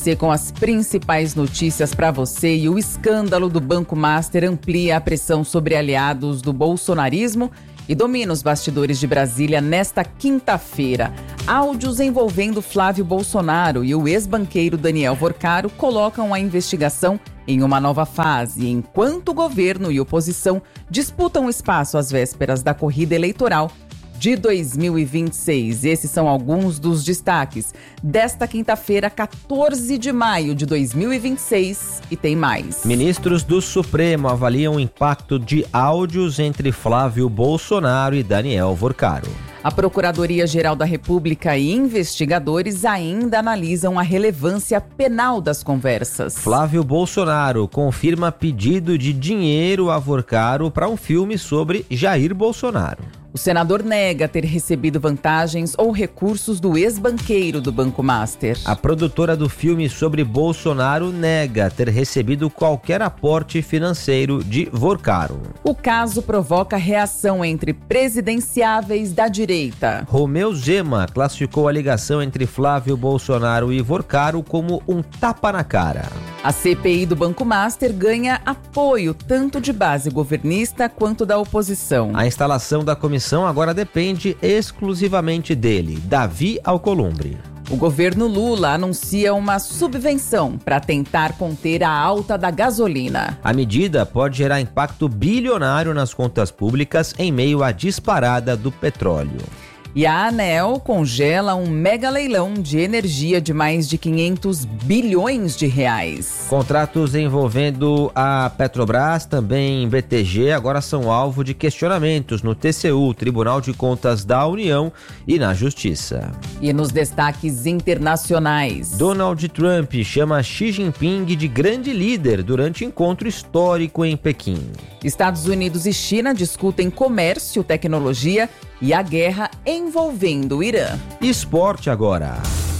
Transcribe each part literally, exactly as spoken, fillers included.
Com as principais notícias para você, e o escândalo do Banco Master amplia a pressão sobre aliados do bolsonarismo e domina os bastidores de Brasília nesta quinta-feira. Áudios envolvendo Flávio Bolsonaro e o ex-banqueiro Daniel Vorcaro colocam a investigação em uma nova fase, enquanto governo e oposição disputam espaço às vésperas da corrida eleitoral de dois mil e vinte e seis. Esses são alguns dos destaques desta quinta-feira, quatorze de maio de dois mil e vinte e seis, e tem mais. Ministros do Supremo avaliam o impacto de áudios entre Flávio Bolsonaro e Daniel Vorcaro. A Procuradoria-Geral da República e investigadores ainda analisam a relevância penal das conversas. Flávio Bolsonaro confirma pedido de dinheiro a Vorcaro para um filme sobre Jair Bolsonaro. O senador nega ter recebido vantagens ou recursos do ex-banqueiro do Banco Master. A produtora do filme sobre Bolsonaro nega ter recebido qualquer aporte financeiro de Vorcaro. O caso provoca reação entre presidenciáveis da direita. Romeu Zema classificou a ligação entre Flávio Bolsonaro e Vorcaro como um tapa na cara. A C P I do Banco Master ganha apoio tanto de base governista quanto da oposição. A instalação da comissão agora depende exclusivamente dele, Davi Alcolumbre. O governo Lula anuncia uma subvenção para tentar conter a alta da gasolina. A medida pode gerar impacto bilionário nas contas públicas em meio à disparada do petróleo. E a ANEEL congela um mega leilão de energia de mais de quinhentos bilhões de reais. Contratos envolvendo a Petrobras, também B T G, agora são alvo de questionamentos no T C U, Tribunal de Contas da União, e na Justiça. E nos destaques internacionais, Donald Trump chama Xi Jinping de grande líder durante encontro histórico em Pequim. Estados Unidos e China discutem comércio, tecnologia e a guerra envolvendo o Irã. Esporte agora.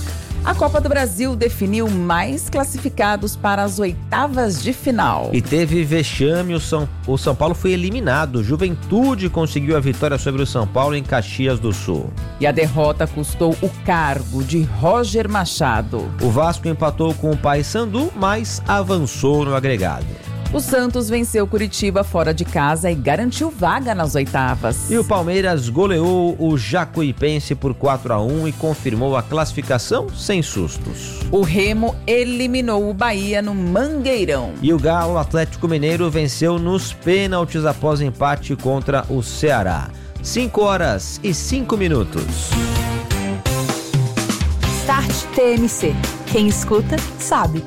A Copa do Brasil definiu mais classificados para as oitavas de final. E teve vexame, o São, o São Paulo foi eliminado. Juventude conseguiu a vitória sobre o São Paulo em Caxias do Sul. E a derrota custou o cargo de Roger Machado. O Vasco empatou com o Paysandu, mas avançou no agregado. O Santos venceu Curitiba fora de casa e garantiu vaga nas oitavas. E o Palmeiras goleou o Jacuipense por quatro a um e confirmou a classificação sem sustos. O Remo eliminou o Bahia no Mangueirão. E o Galo Atlético Mineiro venceu nos pênaltis após empate contra o Ceará. cinco horas e cinco minutos. Start T M C. Quem escuta, sabe.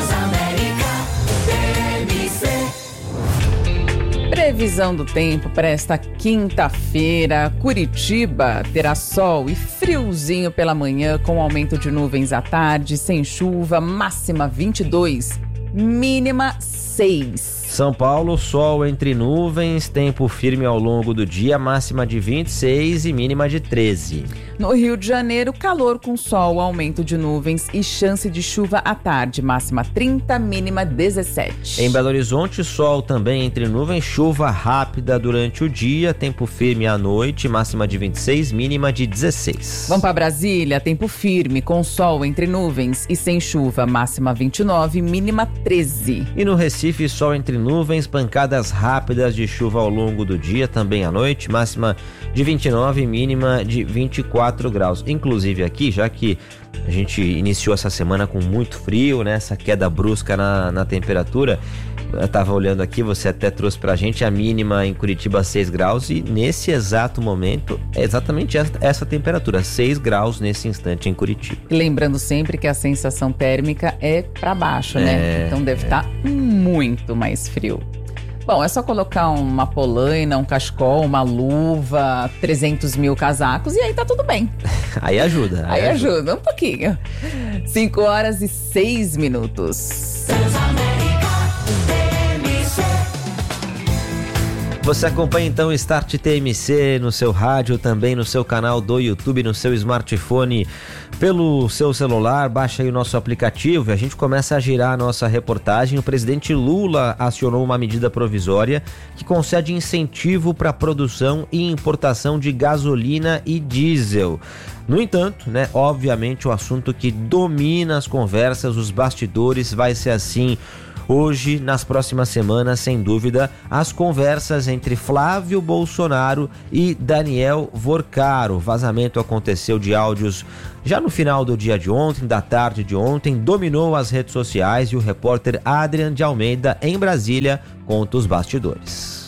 Previsão do tempo para esta quinta-feira. Curitiba terá sol e friozinho pela manhã, com aumento de nuvens à tarde, sem chuva, máxima vinte e dois, mínima seis. São Paulo, sol entre nuvens, tempo firme ao longo do dia, máxima de vinte e seis e mínima de treze. No Rio de Janeiro, calor com sol, aumento de nuvens e chance de chuva à tarde, máxima trinta, mínima dezessete. Em Belo Horizonte, sol também entre nuvens, chuva rápida durante o dia, tempo firme à noite, máxima de vinte e seis, mínima de dezesseis. Vamos para Brasília, tempo firme, com sol entre nuvens e sem chuva, máxima vinte e nove, mínima treze. E no Recife, sol entre nuvens, pancadas rápidas de chuva ao longo do dia, também à noite, máxima de vinte e nove, mínima de vinte e quatro graus. Inclusive aqui, já que a gente iniciou essa semana com muito frio, né, essa queda brusca na, na temperatura, eu tava olhando aqui, você até trouxe pra gente a mínima em Curitiba seis graus, e nesse exato momento é exatamente essa, essa temperatura, seis graus nesse instante em Curitiba. Lembrando sempre que a sensação térmica é pra baixo, né? É, então deve é. estar muito mais frio. Bom, é só colocar uma polaina, um cachecol, uma luva, trezentos mil casacos e aí tá tudo bem. Aí ajuda. Aí, aí ajuda. ajuda um pouquinho. cinco horas e seis minutos. Você acompanha então o Start T M C no seu rádio, também no seu canal do YouTube, no seu smartphone, pelo seu celular. Baixa aí o nosso aplicativo e a gente começa a girar a nossa reportagem. O presidente Lula acionou uma medida provisória que concede incentivo para a produção e importação de gasolina e diesel. No entanto, né, obviamente o assunto que domina as conversas, os bastidores, vai ser assim hoje, nas próximas semanas, sem dúvida, as conversas entre Flávio Bolsonaro e Daniel Vorcaro. O vazamento aconteceu de áudios já no final do dia de ontem, da tarde de ontem, dominou as redes sociais e o repórter Adrian de Almeida, em Brasília, conta os bastidores.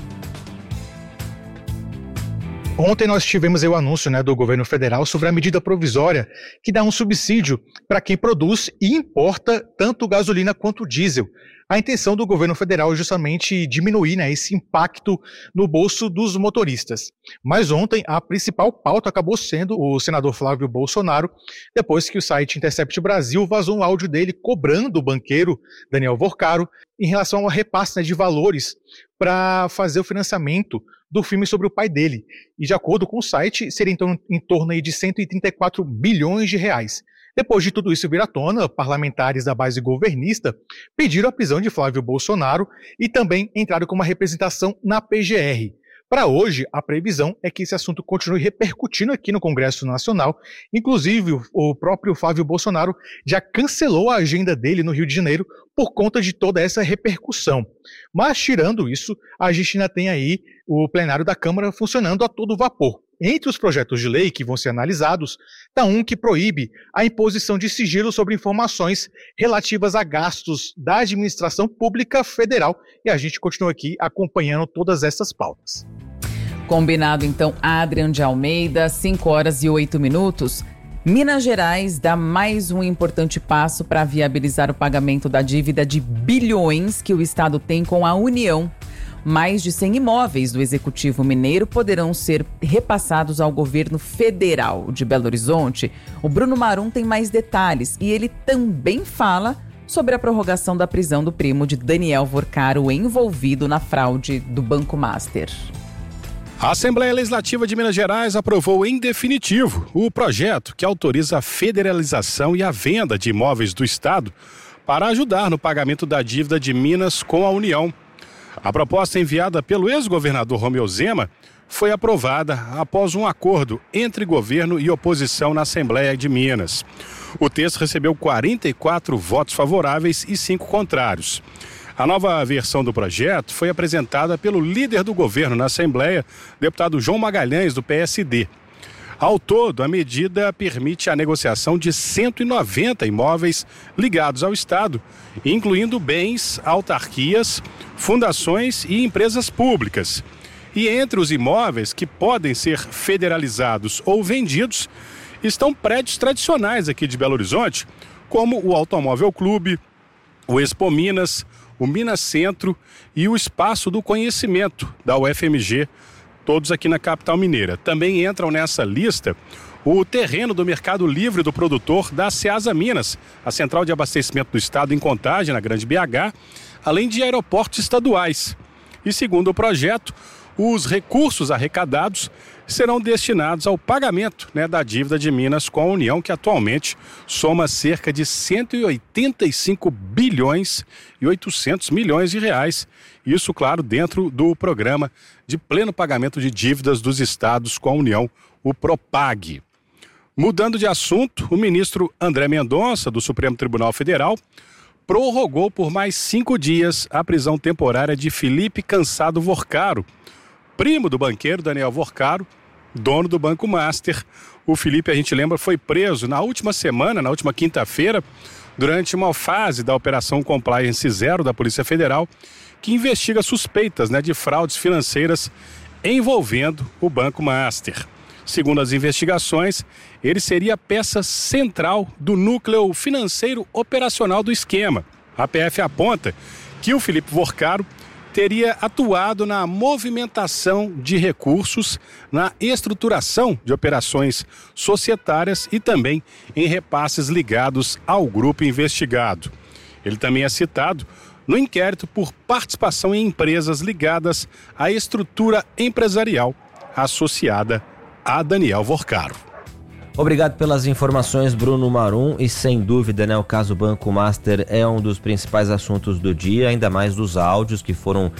Ontem nós tivemos aí o anúncio, né, do governo federal sobre a medida provisória que dá um subsídio para quem produz e importa tanto gasolina quanto diesel. A intenção do governo federal é justamente diminuir, né, esse impacto no bolso dos motoristas. Mas ontem a principal pauta acabou sendo o senador Flávio Bolsonaro, depois que o site Intercept Brasil vazou um áudio dele cobrando o banqueiro Daniel Vorcaro em relação ao repasse, né, de valores para fazer o financiamento do filme sobre o pai dele. E de acordo com o site, seria então em torno aí de cento e trinta e quatro bilhões de reais. Depois de tudo isso vir à tona, parlamentares da base governista pediram a prisão de Flávio Bolsonaro e também entraram com uma representação na P G R. Para hoje, a previsão é que esse assunto continue repercutindo aqui no Congresso Nacional. Inclusive, o próprio Flávio Bolsonaro já cancelou a agenda dele no Rio de Janeiro por conta de toda essa repercussão. Mas, tirando isso, a gente ainda tem aí o plenário da Câmara funcionando a todo vapor. Entre os projetos de lei que vão ser analisados, está um que proíbe a imposição de sigilo sobre informações relativas a gastos da administração pública federal. E a gente continua aqui acompanhando todas essas pautas. Combinado, então, Adrian de Almeida, cinco horas e oito minutos. Minas Gerais dá mais um importante passo para viabilizar o pagamento da dívida de bilhões que o estado tem com a União. Mais de cem imóveis do Executivo Mineiro poderão ser repassados ao governo federal de Belo Horizonte. O Bruno Marum tem mais detalhes e ele também fala sobre a prorrogação da prisão do primo de Daniel Vorcaro, envolvido na fraude do Banco Master. A Assembleia Legislativa de Minas Gerais aprovou em definitivo o projeto que autoriza a federalização e a venda de imóveis do Estado para ajudar no pagamento da dívida de Minas com a União. A proposta enviada pelo ex-governador Romeu Zema foi aprovada após um acordo entre governo e oposição na Assembleia de Minas. O texto recebeu quarenta e quatro votos favoráveis e cinco contrários. A nova versão do projeto foi apresentada pelo líder do governo na Assembleia, deputado João Magalhães, do P S D. Ao todo, a medida permite a negociação de cento e noventa imóveis ligados ao Estado, incluindo bens, autarquias, fundações e empresas públicas. E entre os imóveis que podem ser federalizados ou vendidos, estão prédios tradicionais aqui de Belo Horizonte, como o Automóvel Clube, o Expo Minas, o Minas Centro e o Espaço do Conhecimento da U F M G, todos aqui na capital mineira. Também entram nessa lista o terreno do Mercado Livre do Produtor da Ceasa Minas, a central de abastecimento do estado em Contagem, na Grande B H, além de aeroportos estaduais. E segundo o projeto, os recursos arrecadados serão destinados ao pagamento, né, da dívida de Minas com a União, que atualmente soma cerca de cento e oitenta e cinco bilhões e oitocentos milhões de reais. Isso, claro, dentro do programa de pleno pagamento de dívidas dos estados com a União, o PROPAG. Mudando de assunto, o ministro André Mendonça, do Supremo Tribunal Federal, prorrogou por mais cinco dias a prisão temporária de Felipe Cansado Vorcaro, primo do banqueiro Daniel Vorcaro, dono do Banco Master. O Felipe, a gente lembra, foi preso na última semana, na última quinta-feira, durante uma fase da Operação Compliance Zero da Polícia Federal, que investiga suspeitas, né, de fraudes financeiras envolvendo o Banco Master. Segundo as investigações, ele seria a peça central do núcleo financeiro operacional do esquema. A P F aponta que o Felipe Vorcaro teria atuado na movimentação de recursos, na estruturação de operações societárias e também em repasses ligados ao grupo investigado. Ele também é citado no inquérito por participação em empresas ligadas à estrutura empresarial associada a Daniel Vorcaro. Obrigado pelas informações, Bruno Marum, e sem dúvida, né, o caso Banco Master é um dos principais assuntos do dia, ainda mais dos áudios que foram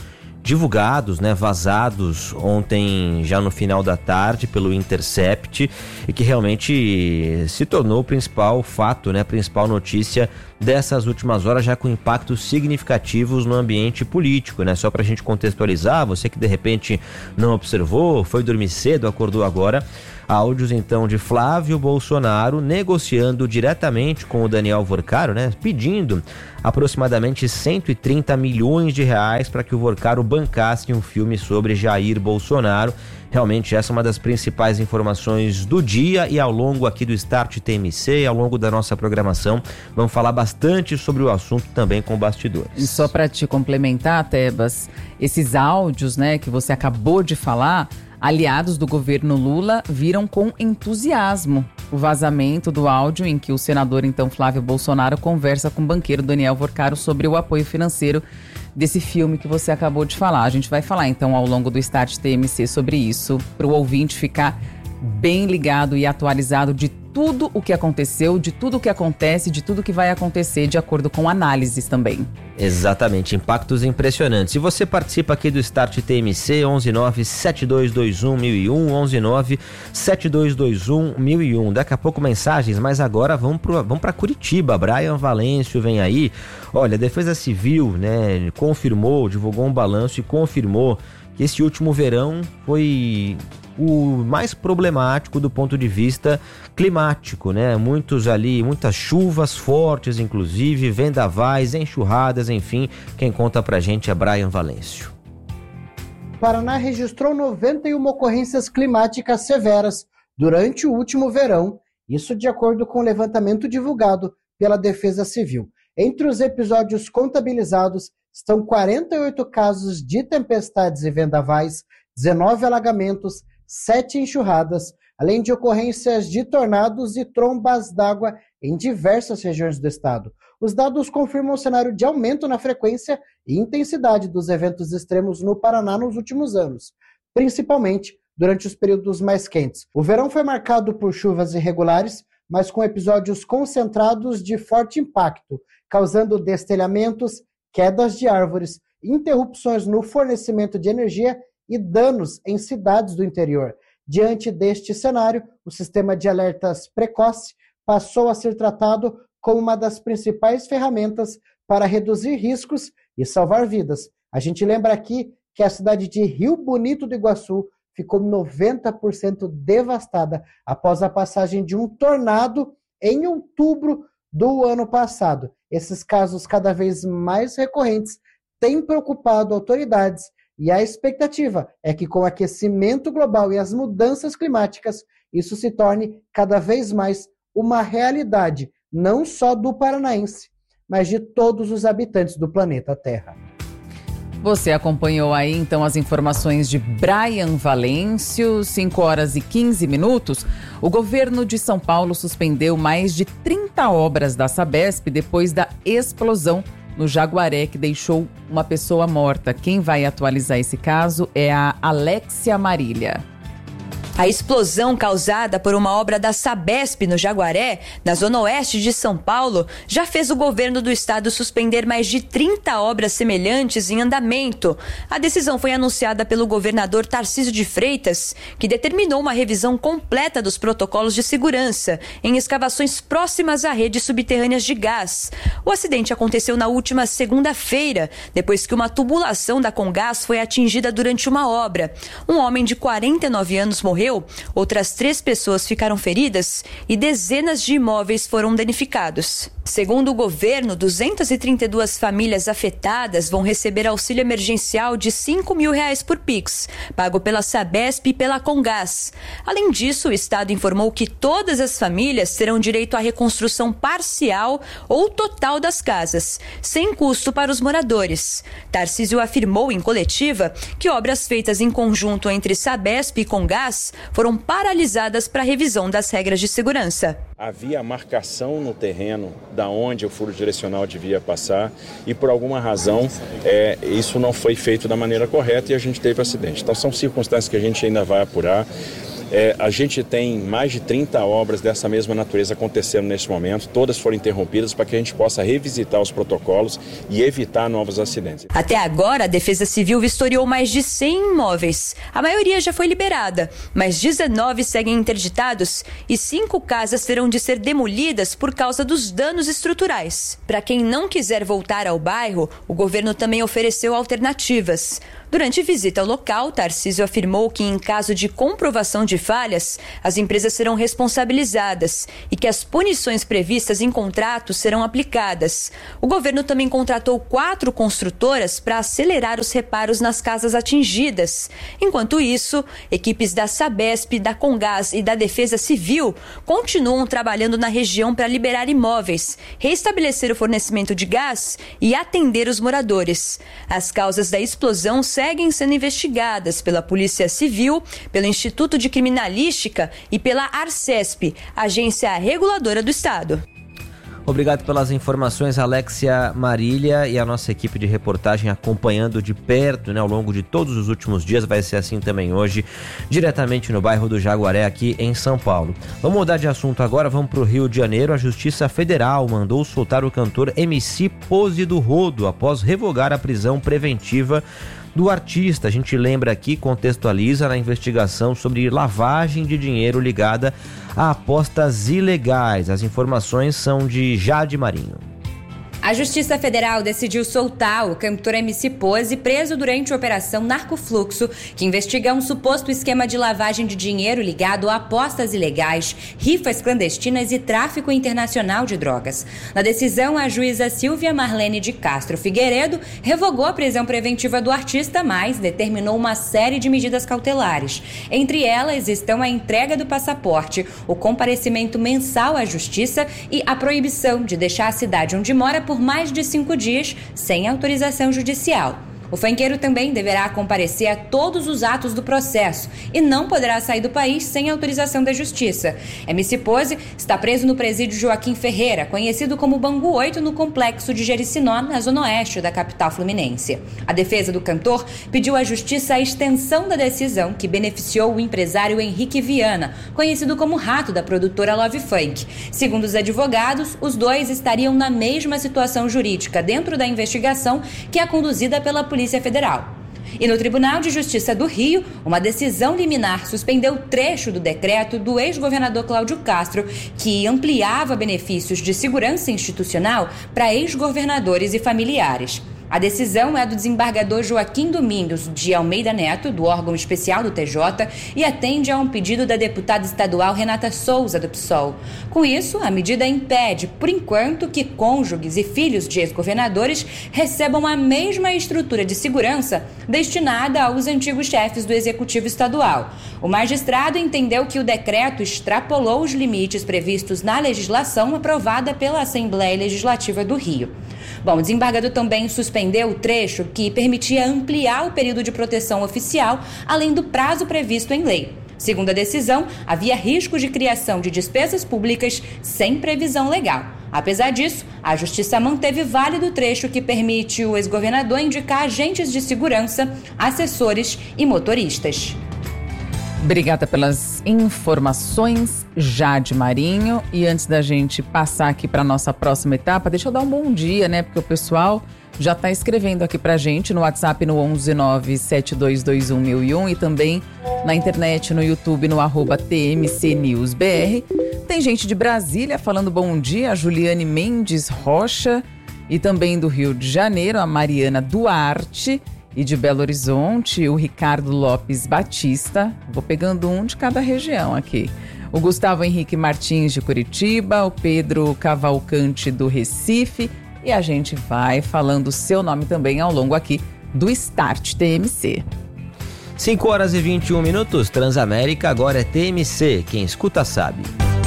divulgados, né, vazados ontem já no final da tarde pelo Intercept e que realmente se tornou o principal fato, né, a principal notícia dessas últimas horas, já com impactos significativos no ambiente político, né? Só para a gente contextualizar, você que de repente não observou, foi dormir cedo, acordou agora, áudios então de Flávio Bolsonaro negociando diretamente com o Daniel Vorcaro, né? Pedindo aproximadamente cento e trinta milhões de reais para que o Vorcaro bancasse um filme sobre Jair Bolsonaro. Realmente essa é uma das principais informações do dia e ao longo aqui do Start T M C, ao longo da nossa programação, vamos falar bastante sobre o assunto também com bastidores. E só para te complementar, Tebas, esses áudios, né, que você acabou de falar, aliados do governo Lula viram com entusiasmo o vazamento do áudio em que o senador, então, Flávio Bolsonaro, conversa com o banqueiro Daniel Vorcaro sobre o apoio financeiro desse filme que você acabou de falar. A gente vai falar, então, ao longo do Start T M C sobre isso, para o ouvinte ficar bem ligado e atualizado de tudo o que aconteceu, de tudo o que acontece, de tudo que vai acontecer, de acordo com análises também. Exatamente, impactos impressionantes. E você participa aqui do Start T M C, onze nove sete dois dois um mil e um, onze nove sete dois dois um mil e um. Daqui a pouco mensagens, mas agora vamos para vamos para Curitiba. Brian Valêncio vem aí. Olha, a Defesa Civil, né, confirmou, divulgou um balanço e confirmou que esse último verão foi o mais problemático do ponto de vista climático, né? Muitos ali, muitas chuvas fortes, inclusive, vendavais, enxurradas, enfim. Quem conta pra gente é Brian Valêncio. Paraná registrou noventa e uma ocorrências climáticas severas durante o último verão, isso de acordo com o levantamento divulgado pela Defesa Civil. Entre os episódios contabilizados estão quarenta e oito casos de tempestades e vendavais, dezenove alagamentos, sete enxurradas, além de ocorrências de tornados e trombas d'água em diversas regiões do estado. Os dados confirmam o cenário de aumento na frequência e intensidade dos eventos extremos no Paraná nos últimos anos, principalmente durante os períodos mais quentes. O verão foi marcado por chuvas irregulares, mas com episódios concentrados de forte impacto, causando destelhamentos, quedas de árvores, interrupções no fornecimento de energia e danos em cidades do interior. Diante deste cenário, o sistema de alertas precoce passou a ser tratado como uma das principais ferramentas para reduzir riscos e salvar vidas. A gente lembra aqui que a cidade de Rio Bonito do Iguaçu ficou noventa por cento devastada após a passagem de um tornado em outubro do ano passado. Esses casos cada vez mais recorrentes têm preocupado autoridades e a expectativa é que com o aquecimento global e as mudanças climáticas, isso se torne cada vez mais uma realidade, não só do paranaense, mas de todos os habitantes do planeta Terra. Você acompanhou aí, então, as informações de Brian Valêncio, cinco horas e quinze minutos. O governo de São Paulo suspendeu mais de trinta obras da Sabesp depois da explosão no Jaguaré, que deixou uma pessoa morta. Quem vai atualizar esse caso é a Alexia Marília. A explosão causada por uma obra da Sabesp no Jaguaré, na zona oeste de São Paulo, já fez o governo do estado suspender mais de trinta obras semelhantes em andamento. A decisão foi anunciada pelo governador Tarcísio de Freitas, que determinou uma revisão completa dos protocolos de segurança em escavações próximas a redes subterrâneas de gás. O acidente aconteceu na última segunda-feira, depois que uma tubulação da Comgás foi atingida durante uma obra. Um homem de quarenta e nove anos morreu. Outras três pessoas ficaram feridas e dezenas de imóveis foram danificados. Segundo o governo, duzentas e trinta e duas famílias afetadas vão receber auxílio emergencial de cinco mil reais por Pix, pago pela Sabesp e pela Comgás. Além disso, o estado informou que todas as famílias terão direito à reconstrução parcial ou total das casas, sem custo para os moradores. Tarcísio afirmou em coletiva que obras feitas em conjunto entre Sabesp e Comgás foram paralisadas para revisão das regras de segurança. Havia marcação no terreno da onde o furo direcional devia passar e por alguma razão é, isso não foi feito da maneira correta e a gente teve acidente. Então são circunstâncias que a gente ainda vai apurar. É, a gente tem mais de trinta obras dessa mesma natureza acontecendo neste momento, todas foram interrompidas para que a gente possa revisitar os protocolos e evitar novos acidentes. Até agora, a Defesa Civil vistoriou mais de cem imóveis. A maioria já foi liberada, mas dezenove seguem interditados e cinco casas terão de ser demolidas por causa dos danos estruturais. Para quem não quiser voltar ao bairro, o governo também ofereceu alternativas. Durante visita ao local, Tarcísio afirmou que, em caso de comprovação de falhas, as empresas serão responsabilizadas e que as punições previstas em contratos serão aplicadas. O governo também contratou quatro construtoras para acelerar os reparos nas casas atingidas. Enquanto isso, equipes da Sabesp, da Comgás e da Defesa Civil continuam trabalhando na região para liberar imóveis, restabelecer o fornecimento de gás e atender os moradores. As causas da explosão seguem sendo investigadas pela Polícia Civil, pelo Instituto de Criminalística e pela Arcesp, agência reguladora do Estado. Obrigado pelas informações, Alexia Marília, e a nossa equipe de reportagem acompanhando de perto, né, ao longo de todos os últimos dias. Vai ser assim também hoje, diretamente no bairro do Jaguaré, aqui em São Paulo. Vamos mudar de assunto agora, vamos para o Rio de Janeiro. A Justiça Federal mandou soltar o cantor M C Pose do Rodo após revogar a prisão preventiva do artista. A gente lembra aqui, contextualiza na investigação sobre lavagem de dinheiro ligada a apostas ilegais. As informações são de Jade Marinho. A Justiça Federal decidiu soltar o cantor M C Pose, preso durante a Operação Narcofluxo, que investiga um suposto esquema de lavagem de dinheiro ligado a apostas ilegais, rifas clandestinas e tráfico internacional de drogas. Na decisão, a juíza Silvia Marlene de Castro Figueiredo revogou a prisão preventiva do artista, mas determinou uma série de medidas cautelares. Entre elas estão a entrega do passaporte, o comparecimento mensal à Justiça e a proibição de deixar a cidade onde mora por mais de cinco dias sem autorização judicial. O funkeiro também deverá comparecer a todos os atos do processo e não poderá sair do país sem autorização da Justiça. M C Pose está preso no presídio Joaquim Ferreira, conhecido como Bangu oito, no complexo de Jericinó, na zona oeste da capital fluminense. A defesa do cantor pediu à Justiça a extensão da decisão que beneficiou o empresário Henrique Viana, conhecido como Rato, da produtora Love Funk. Segundo os advogados, os dois estariam na mesma situação jurídica dentro da investigação que é conduzida pela Polícia Federal. E no Tribunal de Justiça do Rio, uma decisão liminar suspendeu trecho do decreto do ex-governador Cláudio Castro, que ampliava benefícios de segurança institucional para ex-governadores e familiares. A decisão é do desembargador Joaquim Domingos de Almeida Neto, do órgão especial do T J, e atende a um pedido da deputada estadual Renata Souza, do P SOL. Com isso, a medida impede, por enquanto, que cônjuges e filhos de ex-governadores recebam a mesma estrutura de segurança destinada aos antigos chefes do Executivo Estadual. O magistrado entendeu que o decreto extrapolou os limites previstos na legislação aprovada pela Assembleia Legislativa do Rio. Bom, o desembargador também suspendeu o trecho que permitia ampliar o período de proteção oficial, além do prazo previsto em lei. Segundo a decisão, havia risco de criação de despesas públicas sem previsão legal. Apesar disso, a Justiça manteve válido o trecho que permite o ex-governador indicar agentes de segurança, assessores e motoristas. Obrigada pelas informações, Jade Marinho. E antes da gente passar aqui para a nossa próxima etapa, deixa eu dar um bom dia, né? Porque o pessoal já está escrevendo aqui para a gente no WhatsApp no onze nove sete dois dois um mil e um e também na internet, no YouTube, no arroba T M C News B R. Tem gente de Brasília falando bom dia, a Juliane Mendes Rocha, e também do Rio de Janeiro, a Mariana Duarte. E de Belo Horizonte, o Ricardo Lopes Batista. Vou pegando um de cada região aqui. O Gustavo Henrique Martins de Curitiba, o Pedro Cavalcante do Recife. E a gente vai falando o seu nome também ao longo aqui do Start T M C. cinco horas e vinte e um minutos, Transamérica, agora é T M C. Quem escuta sabe.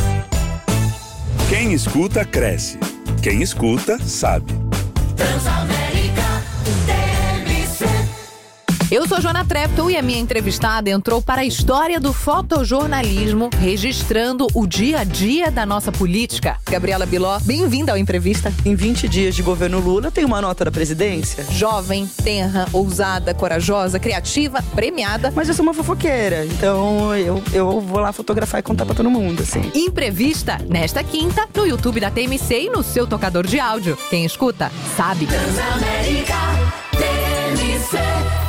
Quem escuta cresce. Quem escuta sabe. Transamérica. Eu sou Joana Treptow e a minha entrevistada entrou para a história do fotojornalismo, registrando o dia a dia da nossa política. Gabriela Biló, bem-vinda ao Entrevista. Em vinte dias de governo Lula, tem uma nota da presidência. Jovem, tenra, ousada, corajosa, criativa, premiada. Mas eu sou uma fofoqueira, então eu, eu vou lá fotografar e contar pra todo mundo, assim. Imprevista, nesta quinta, no YouTube da T M C e no seu tocador de áudio. Quem escuta, sabe. Transamérica, T M C.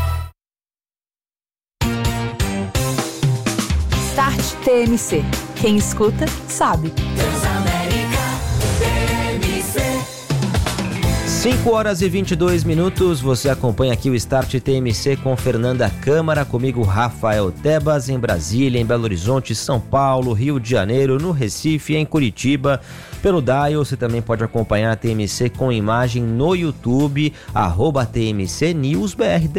Start T M C. Quem escuta, sabe. Transamérica, T M C. cinco horas e vinte e dois minutos, você acompanha aqui o Start T M C com Fernanda Câmara, comigo Rafael Tebas, em Brasília, em Belo Horizonte, São Paulo, Rio de Janeiro, no Recife, em Curitiba. Pelo Dial, você também pode acompanhar a T M C com imagem no YouTube, arroba T M C News B R.